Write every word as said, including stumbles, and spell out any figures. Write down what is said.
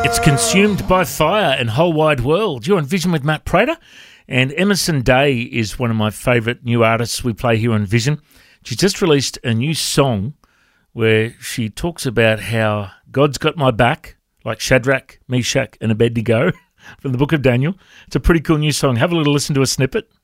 It's Consumed by Fire and Whole Wide World. You're on Vision with Matt Prater, and Emerson Day is one of my favourite new artists we play here on Vision. She's just released a new song where she talks about how God's got my back, like Shadrach, Meshach and Abednego from the book of Daniel. It's a pretty cool new song. Have a little listen to a snippet.